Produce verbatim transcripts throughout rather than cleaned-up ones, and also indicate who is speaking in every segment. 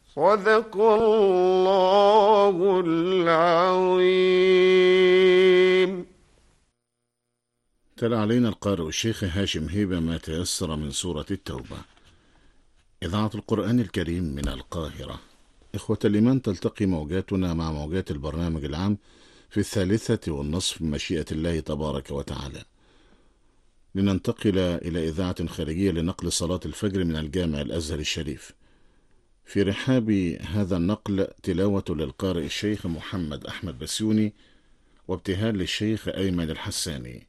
Speaker 1: صدق الله العظيم.
Speaker 2: تلا علينا القارئ الشيخ هاشم هيبة ما تيسر من سورة التوبة. إذاعة القرآن الكريم من القاهرة. إخوة الإيمان، تلتقي موجاتنا مع موجات البرنامج العام في الثالثة والنصف من مشيئة الله تبارك وتعالى، لننتقل إلى إذاعة خارجية لنقل صلاة الفجر من الجامع الأزهر الشريف. في رحاب هذا النقل تلاوة للقارئ الشيخ محمد أحمد بسيوني، وابتهال للشيخ أيمن الحساني.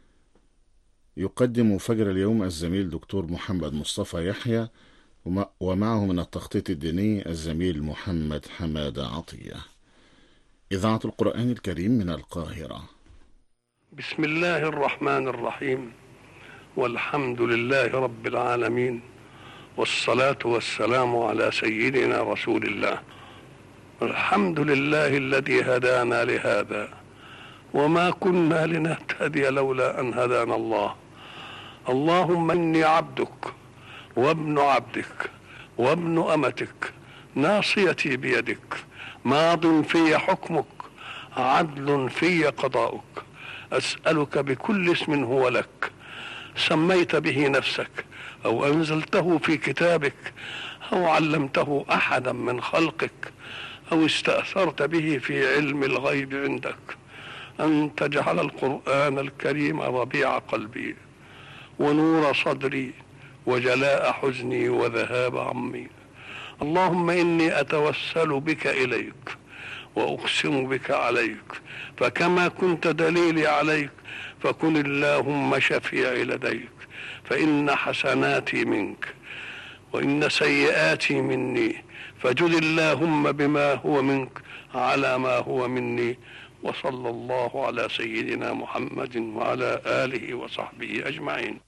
Speaker 2: يقدم فجر اليوم الزميل دكتور محمد مصطفى يحيى، ومعه من التخطيط الديني الزميل محمد حماد عطية. إذاعة القرآن الكريم من القاهرة.
Speaker 3: بسم الله الرحمن الرحيم، والحمد لله رب العالمين، والصلاة والسلام على سيدنا رسول الله. الحمد لله الذي هدانا لهذا، وما كنا لنهتدي لولا أن هدانا الله. اللهم إني عبدك وابن عبدك وابن أمتك، ناصيتي بيدك، ماض في حكمك، عدل في قضاؤك. أسألك بكل اسم هو لك، سميت به نفسك أو أنزلته في كتابك أو علمته أحدا من خلقك أو استأثرت به في علم الغيب عندك، أن تجعل القرآن الكريم ربيع قلبي ونور صدري وجلاء حزني وذهاب همي. اللهم إني أتوسل بك إليك وأقسم بك عليك، فكما كنت دليلي عليك فكن اللهم شفيعي لديك، فإن حسناتي منك وإن سيئاتي مني، فجد اللهم بما هو منك على ما هو مني. وصلى الله على سيدنا محمد وعلى آله وصحبه أجمعين.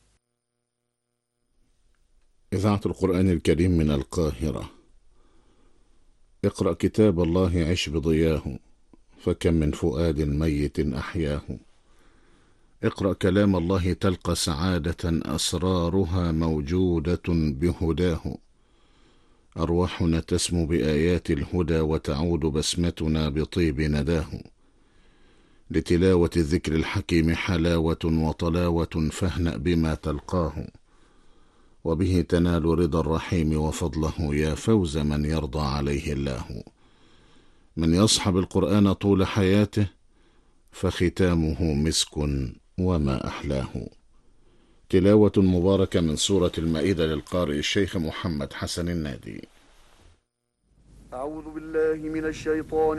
Speaker 2: إذاعة القرآن الكريم من القاهرة. اقرأ كتاب الله عش بضياه، فكم من فؤاد ميت أحياه. اقرأ كلام الله تلقى سعادة أسرارها موجودة بهداه. أرواحنا تسمو بآيات الهدى، وتعود بسمتنا بطيب نداه. لتلاوة الذكر الحكيم حلاوة وطلاوة، فاهنأ بما تلقاه، وبه تنال رضا الرحيم وفضله، يا فوز من يرضى عليه الله. من يصحب القرآن طول حياته، فختامه مسك وما أحلاه. تلاوة مباركة من سورة المائدة للقارئ الشيخ محمد حسن النادي.
Speaker 4: أعوذ بالله من الشيطان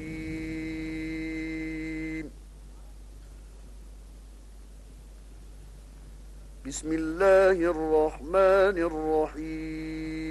Speaker 4: الرجيم. بسم الله الرحمن الرحيم.